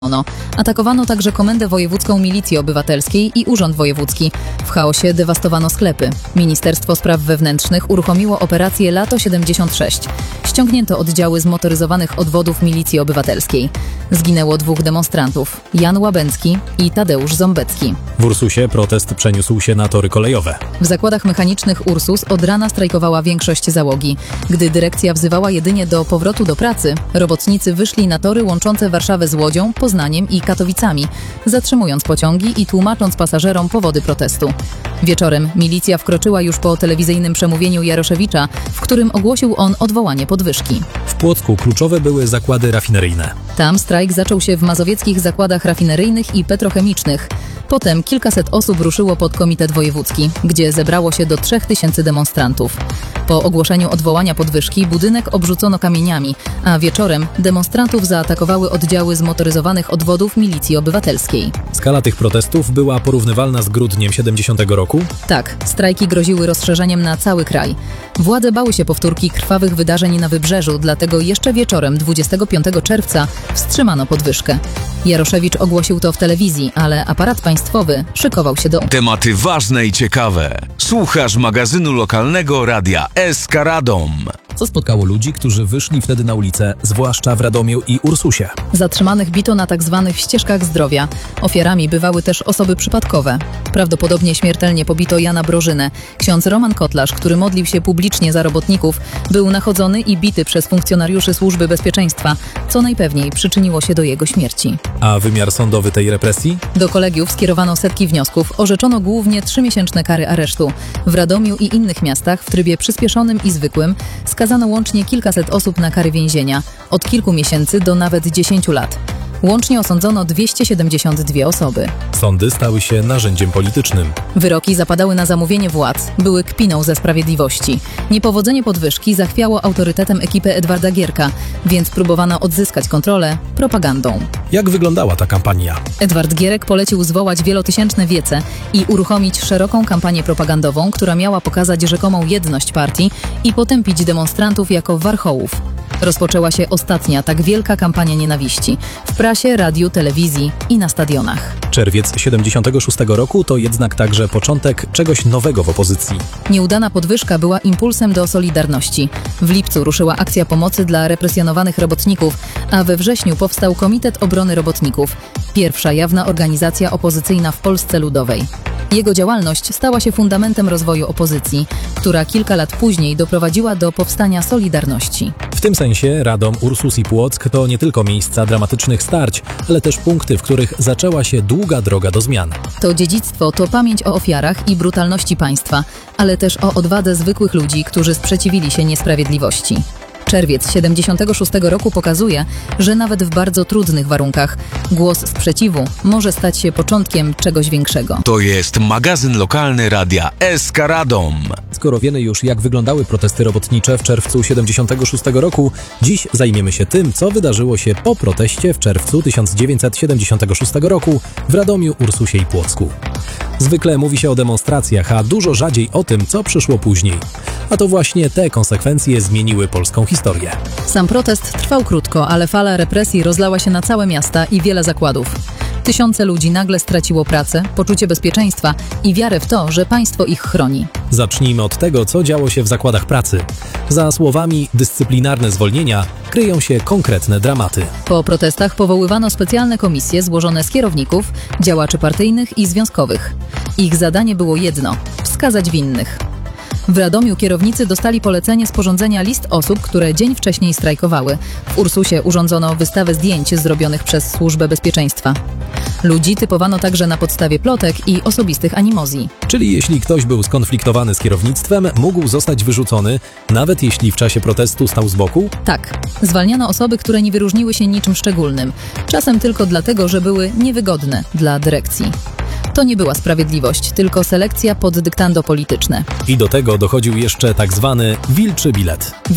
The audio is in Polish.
Atakowano także Komendę Wojewódzką Milicji Obywatelskiej i Urząd Wojewódzki. W chaosie dewastowano sklepy. Ministerstwo Spraw Wewnętrznych uruchomiło operację Lato 76. Ściągnięto oddziały zmotoryzowanych odwodów Milicji Obywatelskiej. Zginęło 2 demonstrantów: Jan Łabęcki i Tadeusz Ząbecki. W Ursusie protest przeniósł się na tory kolejowe. W zakładach mechanicznych Ursus od rana strajkowała większość załogi. Gdy dyrekcja wzywała jedynie do powrotu do pracy, robotnicy wyszli na tory łączące Warszawę z Łodzią, Poznaniem i Katowicami, zatrzymując pociągi i tłumacząc pasażerom powody protestu. Wieczorem milicja wkroczyła już po telewizyjnym przemówieniu Jaroszewicza, w którym ogłosił on odwołanie podwyżki. W Płocku kluczowe były zakłady rafineryjne. Tam strajk zaczął się w mazowieckich zakładach rafineryjnych i petrochemicznych. Potem kilkaset osób ruszyło pod Komitet Wojewódzki, gdzie zebrało się do 3000 demonstrantów. Po ogłoszeniu odwołania podwyżki budynek obrzucono kamieniami, a wieczorem demonstrantów zaatakowały oddziały zmotoryzowanych odwodów Milicji Obywatelskiej. Skala tych protestów była porównywalna z grudniem 70 roku? Tak, strajki groziły rozszerzeniem na cały kraj. Władze bały się powtórki krwawych wydarzeń na Wybrzeżu, dlatego jeszcze wieczorem 25 czerwca wstrzymano podwyżkę. Jaroszewicz ogłosił to w telewizji, ale aparat państwowy szykował się do... Tematy ważne i ciekawe. Słuchasz magazynu lokalnego Radia SK Radom. Co spotkało ludzi, którzy wyszli wtedy na ulicę, zwłaszcza w Radomiu i Ursusie? Zatrzymanych bito na tzw. ścieżkach zdrowia. Ofiarami bywały też osoby przypadkowe. Prawdopodobnie śmiertelnie pobito Jana Brożynę. Ksiądz Roman Kotlarz, który modlił się publicznie za robotników, był nachodzony i bity przez funkcjonariuszy Służby Bezpieczeństwa, co najpewniej przyczyniło się do jego śmierci. A wymiar sądowy tej represji? Do kolegiów skierowano setki wniosków. Orzeczono głównie 3-miesięczne kary aresztu. W Radomiu i innych miastach w trybie przyspieszonym i zwykłym skazano łącznie kilkaset osób na kary więzienia, od kilku miesięcy do nawet 10 lat. Łącznie osądzono 272 osoby. Sądy stały się narzędziem politycznym. Wyroki zapadały na zamówienie władz, były kpiną ze sprawiedliwości. Niepowodzenie podwyżki zachwiało autorytetem ekipę Edwarda Gierka, więc próbowano odzyskać kontrolę propagandą. Jak wyglądała ta kampania? Edward Gierek polecił zwołać wielotysięczne wiece i uruchomić szeroką kampanię propagandową, która miała pokazać rzekomą jedność partii i potępić demonstrantów jako warchołów. Rozpoczęła się ostatnia tak wielka kampania nienawiści w prasie, radiu, telewizji i na stadionach. Czerwiec 76 roku to jednak także początek czegoś nowego w opozycji. Nieudana podwyżka była impulsem do solidarności. W lipcu ruszyła akcja pomocy dla represjonowanych robotników, a we wrześniu powstał Komitet Obrony Robotników, pierwsza jawna organizacja opozycyjna w Polsce Ludowej. Jego działalność stała się fundamentem rozwoju opozycji, która kilka lat później doprowadziła do powstania Solidarności. W tym sensie Radom, Ursus i Płock to nie tylko miejsca dramatycznych starć, ale też punkty, w których zaczęła się długa droga do zmian. To dziedzictwo to pamięć o ofiarach i brutalności państwa, ale też o odwadze zwykłych ludzi, którzy sprzeciwili się niesprawiedliwości. Czerwiec 76 roku pokazuje, że nawet w bardzo trudnych warunkach głos sprzeciwu może stać się początkiem czegoś większego. To jest magazyn lokalny Radia SK Radom. Skoro wiemy już, jak wyglądały protesty robotnicze w czerwcu 76 roku, dziś zajmiemy się tym, co wydarzyło się po proteście w czerwcu 1976 roku w Radomiu, Ursusie i Płocku. Zwykle mówi się o demonstracjach, a dużo rzadziej o tym, co przyszło później. A to właśnie te konsekwencje zmieniły polską historię. Sam protest trwał krótko, ale fala represji rozlała się na całe miasta i wiele zakładów. Tysiące ludzi nagle straciło pracę, poczucie bezpieczeństwa i wiarę w to, że państwo ich chroni. Zacznijmy od tego, co działo się w zakładach pracy. Za słowami dyscyplinarne zwolnienia kryją się konkretne dramaty. Po protestach powoływano specjalne komisje złożone z kierowników, działaczy partyjnych i związkowych. Ich zadanie było jedno – wskazać winnych. W Radomiu kierownicy dostali polecenie sporządzenia list osób, które dzień wcześniej strajkowały. W Ursusie urządzono wystawę zdjęć zrobionych przez Służbę Bezpieczeństwa. Ludzi typowano także na podstawie plotek i osobistych animozji. Czyli jeśli ktoś był skonfliktowany z kierownictwem, mógł zostać wyrzucony, nawet jeśli w czasie protestu stał z boku? Tak. Zwalniano osoby, które nie wyróżniły się niczym szczególnym. Czasem tylko dlatego, że były niewygodne dla dyrekcji. To nie była sprawiedliwość, tylko selekcja pod dyktando polityczne. I do tego dochodził jeszcze tak zwany wilczy bilet.